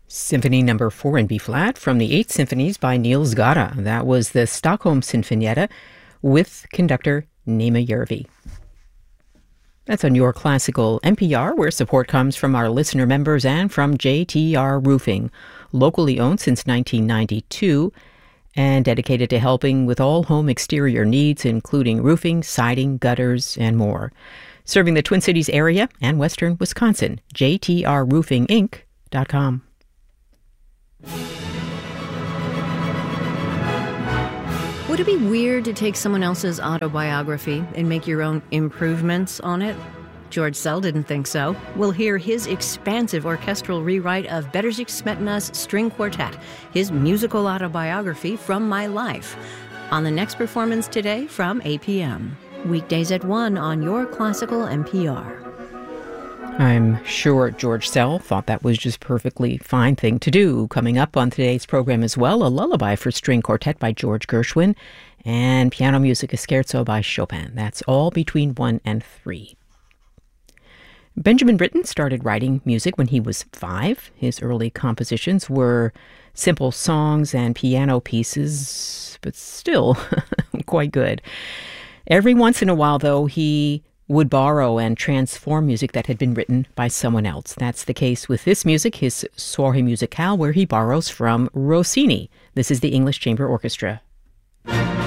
Symphony Number 4 in B-flat from the 8 Symphonies by Niels Gade. That was the Stockholm Sinfonietta with conductor Nema Järvi. That's on Your Classical NPR, where support comes from our listener members and from JTR Roofing, locally owned since 1992 and dedicated to helping with all home exterior needs, including roofing, siding, gutters, and more. Serving the Twin Cities area and western Wisconsin, jtrroofinginc.com. Would it be weird to take someone else's autobiography and make your own improvements on it? George Szell didn't think so. We'll hear his expansive orchestral rewrite of Bedřich Smetana's String Quartet, his musical autobiography from my life, on the next performance today from 8 p.m. Weekdays at 1 on Your Classical NPR. I'm sure George Szell thought that was just perfectly fine thing to do. Coming up on today's program as well, a lullaby for string quartet by George Gershwin and piano music, a scherzo by Chopin. That's all between 1 and 3. Benjamin Britten started writing music when he was 5. His early compositions were simple songs and piano pieces, but still quite good. Every once in a while, though, he would borrow and transform music that had been written by someone else. That's the case with this music, his Soirée Musicale, where he borrows from Rossini. This is the English Chamber Orchestra.